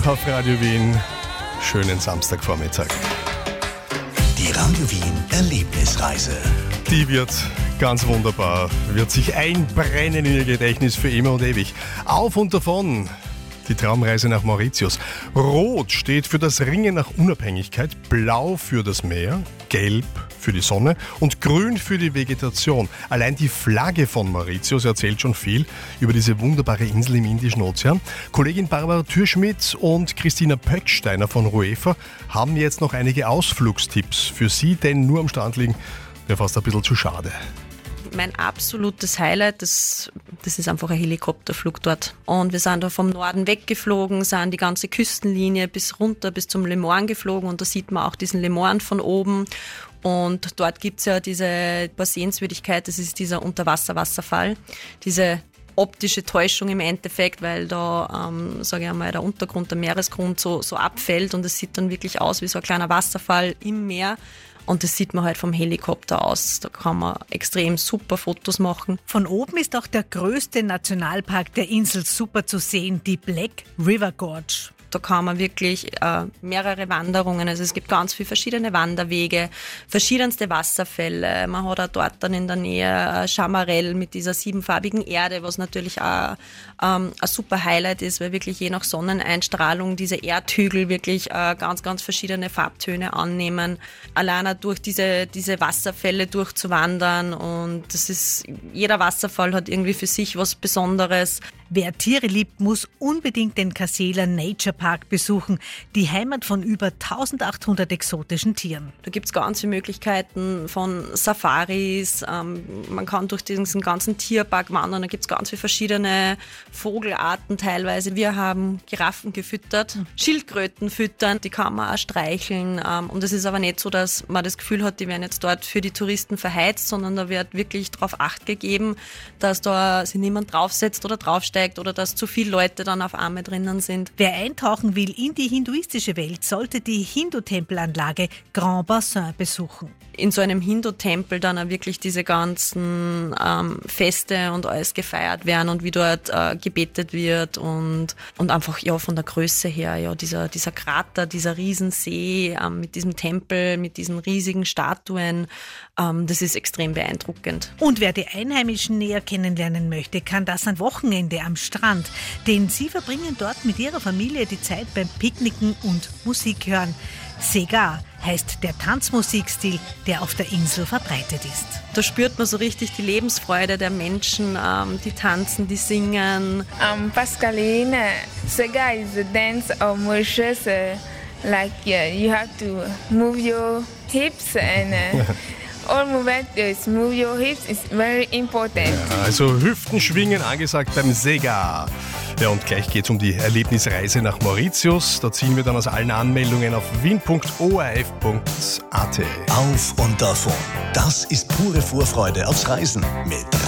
auf Radio Wien. Schönen Samstagvormittag. Die Radio Wien Erlebnisreise. Die wird ganz wunderbar, wird sich einbrennen in ihr Gedächtnis für immer und ewig. Auf und davon, die Traumreise nach Mauritius. Rot steht für das Ringen nach Unabhängigkeit, blau für das Meer, gelb für die Sonne und grün für die Vegetation. Allein die Flagge von Mauritius erzählt schon viel über diese wunderbare Insel im Indischen Ozean. Kollegin Barbara Türschmidt und Christina Pöcksteiner von UEFA haben jetzt noch einige Ausflugstipps für Sie, denn nur am Strand liegen wäre fast ein bisschen zu schade. Mein absolutes Highlight, das ist einfach ein Helikopterflug dort. Und wir sind da vom Norden weggeflogen, sind die ganze Küstenlinie bis runter, bis zum Le Morne geflogen. Und da sieht man auch diesen Le Morne von oben. Und dort gibt es ja diese Sehenswürdigkeit, das ist dieser Unterwasserwasserfall. Diese optische Täuschung im Endeffekt, weil da, sage ich einmal, der Untergrund, der Meeresgrund so abfällt. Und es sieht dann wirklich aus wie so ein kleiner Wasserfall im Meer. Und das sieht man halt vom Helikopter aus. Da kann man extrem super Fotos machen. Von oben ist auch der größte Nationalpark der Insel super zu sehen, die Black River Gorge. Da kann man wirklich mehrere Wanderungen, also es gibt ganz viele verschiedene Wanderwege, verschiedenste Wasserfälle. Man hat auch dort dann in der Nähe Chamarelle mit dieser siebenfarbigen Erde, was natürlich auch ein super Highlight ist, weil wirklich je nach Sonneneinstrahlung diese Erdhügel wirklich ganz, ganz verschiedene Farbtöne annehmen. Alleine durch diese Wasserfälle durchzuwandern und das ist, jeder Wasserfall hat irgendwie für sich was Besonderes. Wer Tiere liebt, muss unbedingt den Kasela Nature Park besuchen, die Heimat von über 1800 exotischen Tieren. Da gibt es ganz viele Möglichkeiten von Safaris, man kann durch diesen ganzen Tierpark wandern, da gibt es ganz viele verschiedene Vogelarten teilweise. Wir haben Giraffen gefüttert, Schildkröten füttern, die kann man auch streicheln und es ist aber nicht so, dass man das Gefühl hat, die werden jetzt dort für die Touristen verheizt, sondern da wird wirklich darauf Acht gegeben, dass da sich niemand draufsetzt oder draufsteigt oder dass zu viele Leute dann auf einmal drinnen sind. Wer eintauchen will in die hinduistische Welt, sollte die Hindu-Tempelanlage Grand Bassin besuchen. In so einem Hindu-Tempel dann auch wirklich diese ganzen Feste und alles gefeiert werden und wie dort gebetet wird und einfach ja von der Größe her, ja dieser Krater, dieser Riesensee mit diesem Tempel, mit diesen riesigen Statuen, das ist extrem beeindruckend. Und wer die Einheimischen näher kennenlernen möchte, kann das am Wochenende am Strand, denn sie verbringen dort mit ihrer Familie die Zeit beim Picknicken und Musik hören. Sega heißt der Tanzmusikstil, der auf der Insel verbreitet ist. Da spürt man so richtig die Lebensfreude der Menschen, die tanzen, die singen. Pascaline, Sega is a dance of Mauritius, you have to move your hips and all movement is move your hips is very important. Ja, also Hüften schwingen angesagt beim Sega. Ja, und gleich geht's um die Erlebnisreise nach Mauritius. Da ziehen wir dann aus allen Anmeldungen auf wien.orf.at. Auf und davon. Das ist pure Vorfreude aufs Reisen mit